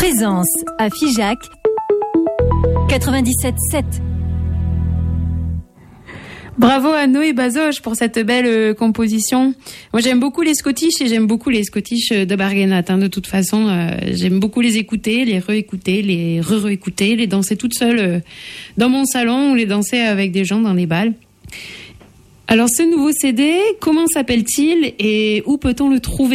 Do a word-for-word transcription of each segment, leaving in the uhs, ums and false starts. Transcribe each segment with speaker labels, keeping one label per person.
Speaker 1: Présence à Figeac quatre-vingt-dix-sept sept.
Speaker 2: Bravo à Noé Bazoche pour cette belle euh, composition. Moi, j'aime beaucoup les Scottish et j'aime beaucoup les Scottish de Barguenat. Hein, de toute façon, euh, j'aime beaucoup les écouter, les réécouter, les re-réécouter, les danser toute seule euh, dans mon salon ou les danser avec des gens dans les bals. Alors, ce nouveau C D, comment s'appelle-t-il et où peut-on le trouver ?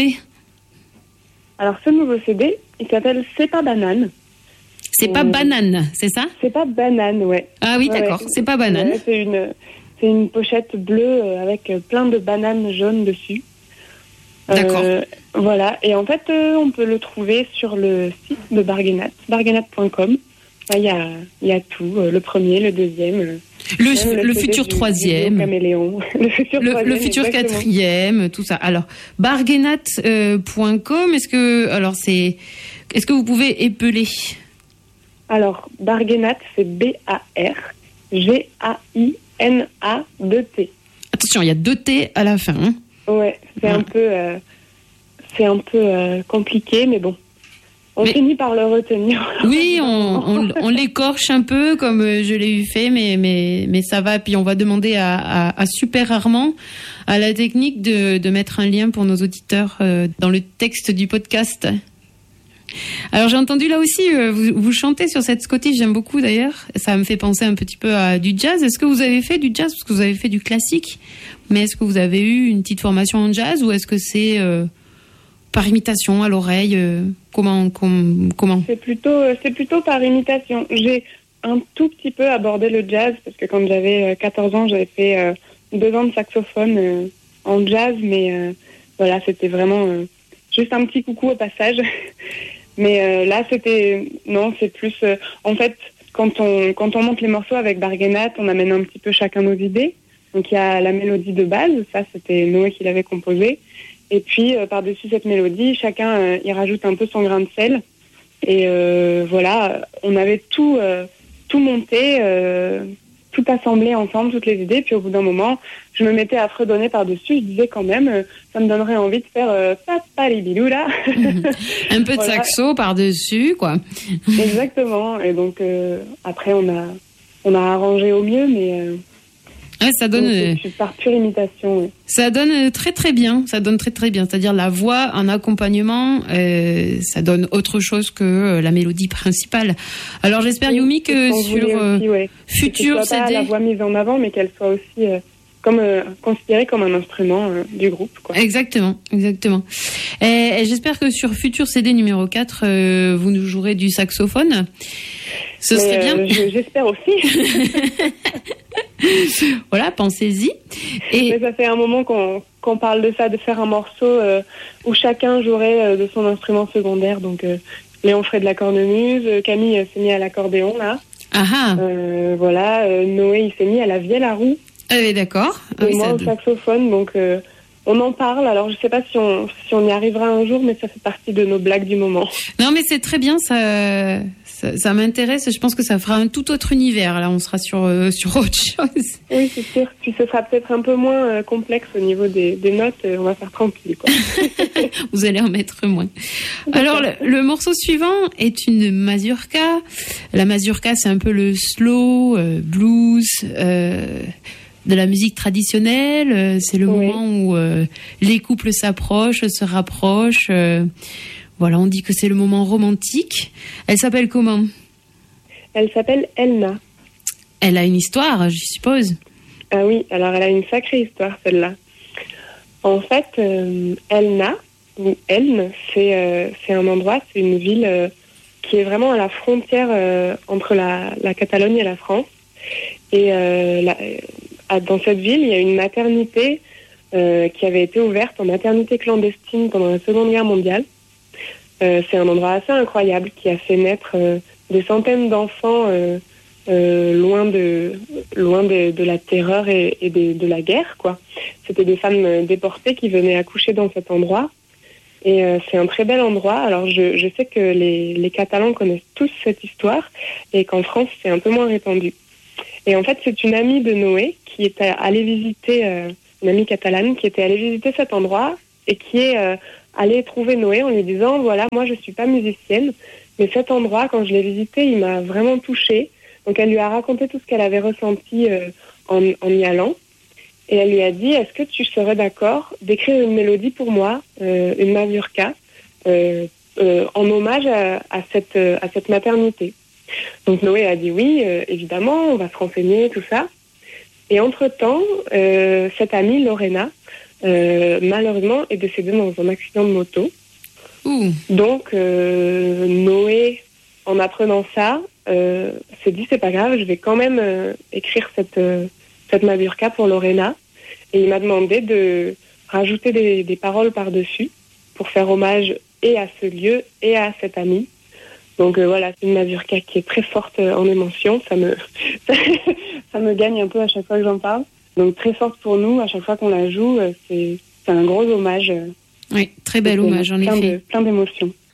Speaker 3: Alors, ce nouveau C D, il s'appelle C'est pas banane.
Speaker 2: C'est pas banane, c'est ça ?
Speaker 3: C'est pas banane, ouais.
Speaker 2: Ah oui,
Speaker 3: ouais,
Speaker 2: d'accord,
Speaker 3: ouais.
Speaker 2: c'est pas banane.
Speaker 3: Ouais, c'est une, c'est une pochette bleue avec plein de bananes jaunes dessus.
Speaker 2: D'accord.
Speaker 3: Euh, voilà, et en fait, euh, on peut le trouver sur le site de Barguenat, barguenat point com. Il y a, y a tout, euh, le premier, le deuxième. Euh,
Speaker 2: le, le, le
Speaker 3: C D
Speaker 2: futur
Speaker 3: du,
Speaker 2: troisième.
Speaker 3: Du caméléon. Le futur,
Speaker 2: le,
Speaker 3: troisième,
Speaker 2: le futur
Speaker 3: exactement.
Speaker 2: quatrième, tout ça. Alors, barguenat point com, est-ce que, alors c'est, est-ce que vous pouvez épeler ?
Speaker 3: Alors, Barguenat, c'est B A R G A I N A deux T.
Speaker 2: Attention, il y a deux T à la fin. Hein.
Speaker 3: Ouais, c'est ouais. un peu, euh, c'est un peu euh, compliqué, mais bon. On mais, finit par le retenir.
Speaker 2: Oui, on, on, on l'écorche un peu, comme je l'ai eu fait, mais, mais, mais ça va. Puis on va demander à, à, à Super Armand, à la technique, de, de mettre un lien pour nos auditeurs euh, dans le texte du podcast. Alors j'ai entendu là aussi, euh, vous, vous chantez sur cette Scottish, j'aime beaucoup d'ailleurs. Ça me fait penser un petit peu à du jazz. Est-ce que vous avez fait du jazz ? Parce que vous avez fait du classique. Mais est-ce que vous avez eu une petite formation en jazz ou est-ce que c'est euh, par imitation, à l'oreille euh, Comment, com, comment
Speaker 3: C'est plutôt, c'est plutôt par imitation. J'ai un tout petit peu abordé le jazz parce que quand j'avais quatorze ans, j'avais fait euh, deux ans de saxophone euh, en jazz. Mais euh, voilà, c'était vraiment euh, juste un petit coucou au passage. Mais euh, là, c'était... Non, c'est plus... Euh, en fait, quand on, quand on monte les morceaux avec Barguenat, on amène un petit peu chacun nos idées. Donc, il y a la mélodie de base. Ça, c'était Noé qui l'avait composée. Et puis, euh, par-dessus cette mélodie, chacun, euh, il rajoute un peu son grain de sel. Et euh, voilà, on avait tout, euh, tout monté, euh, tout assemblé ensemble, toutes les idées. Puis, au bout d'un moment, je me mettais à fredonner par-dessus. Je disais quand même, euh, ça me donnerait envie de faire euh, papa les bilous là.
Speaker 2: Un peu de voilà. Saxo par-dessus, quoi.
Speaker 3: Exactement. Et donc, euh, après, on a, on a arrangé au mieux, mais... Euh,
Speaker 2: Ouais, ça donne.
Speaker 3: Donc, c'est par pure imitation. Oui.
Speaker 2: Ça donne très très bien. Ça donne très très bien. C'est-à-dire la voix, un accompagnement, euh, ça donne autre chose que euh, la mélodie principale. Alors j'espère oui, Yumi que sur euh, aussi, ouais. futur
Speaker 3: que ce soit
Speaker 2: C D,
Speaker 3: pas la voix mise en avant, mais qu'elle soit aussi euh, comme euh, considérée comme un instrument euh, du groupe, quoi.
Speaker 2: Exactement, exactement. Et, et j'espère que sur futur C D numéro quatre, euh, vous nous jouerez du saxophone. Ce
Speaker 3: mais,
Speaker 2: serait bien.
Speaker 3: Euh, j'espère aussi.
Speaker 2: Voilà, pensez-y.
Speaker 3: Et mais ça fait un moment qu'on, qu'on parle de ça, de faire un morceau euh, où chacun jouerait euh, de son instrument secondaire. Donc, euh, Léon ferait de la cornemuse, Camille euh, s'est mis à l'accordéon, là.
Speaker 2: Ah
Speaker 3: euh, Voilà, euh, Noé, il s'est mis à la vielle à roue.
Speaker 2: Ah oui, d'accord. Ah,
Speaker 3: et
Speaker 2: oui,
Speaker 3: moi,
Speaker 2: ça...
Speaker 3: au saxophone, donc... Euh, on en parle, alors je ne sais pas si on, si on y arrivera un jour, mais ça fait partie de nos blagues du moment.
Speaker 2: Non, mais c'est très bien, ça, ça, ça m'intéresse. Je pense que ça fera un tout autre univers. Là, on sera sur, euh, sur autre chose.
Speaker 3: Oui, c'est sûr. Puis ce sera peut-être un peu moins euh, complexe au niveau des, des notes. Euh, on va faire tranquille, quoi.
Speaker 2: Vous allez en mettre moins. Alors, le, le morceau suivant est une mazurka. La mazurka, c'est un peu le slow, euh, blues... Euh, de la musique traditionnelle, c'est le oui. moment où euh, les couples s'approchent, se rapprochent. Euh, voilà, on dit que c'est le moment romantique. Elle s'appelle comment ?
Speaker 3: Elle s'appelle Elna.
Speaker 2: Elle a une histoire, je suppose.
Speaker 3: Ah oui, alors elle a une sacrée histoire, celle-là. En fait, euh, Elna, ou Elne, c'est, euh, c'est un endroit, c'est une ville euh, qui est vraiment à la frontière euh, entre la, la Catalogne et la France. Et euh, la, dans cette ville, il y a une maternité euh, qui avait été ouverte en maternité clandestine pendant la Seconde Guerre mondiale. Euh, c'est un endroit assez incroyable qui a fait naître euh, des centaines d'enfants euh, euh, loin de loin de, de la terreur et, et de, de la guerre, quoi. C'était des femmes déportées qui venaient accoucher dans cet endroit. Et euh, c'est un très bel endroit. Alors je, je sais que les, les Catalans connaissent tous cette histoire et qu'en France, c'est un peu moins répandu. Et en fait, c'est une amie de Noé qui était allée visiter, euh, une amie catalane, qui était allée visiter cet endroit et qui est euh, allée trouver Noé en lui disant, voilà, moi je suis pas musicienne, Mais cet endroit, quand je l'ai visité, il m'a vraiment touchée. Donc elle lui a raconté tout ce qu'elle avait ressenti euh, en, en y allant. Et elle lui a dit, est-ce que tu serais d'accord d'écrire une mélodie pour moi, euh, une mazurka, euh, euh, en hommage à, à, cette, euh, à cette maternité. Donc Noé a dit oui, euh, évidemment, on va se renseigner, tout ça. Et entre-temps, euh, cette amie, Lorena, euh, malheureusement, est décédée dans un accident de moto.
Speaker 2: Ouh.
Speaker 3: Donc euh, Noé, en apprenant ça, euh, s'est dit, c'est pas grave, je vais quand même euh, écrire cette... Euh, cette mazurka pour Lorena, et il m'a demandé de rajouter des, des paroles par-dessus pour faire hommage et à ce lieu et à cette amie. Donc euh, voilà, c'est une mazurka qui est très forte en émotion, ça me ça me gagne un peu à chaque fois que j'en parle. Donc très forte pour nous, à chaque fois qu'on la joue, c'est, c'est un gros hommage.
Speaker 2: Oui, très bel hommage en
Speaker 3: plein
Speaker 2: effet.
Speaker 3: De, plein d'émotions.